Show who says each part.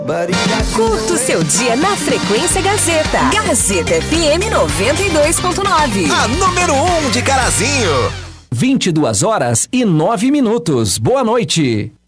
Speaker 1: Curta o seu dia na Frequência Gazeta. Gazeta FM 92.9.
Speaker 2: A número 1 de Carazinho.
Speaker 3: 22h09. Boa noite.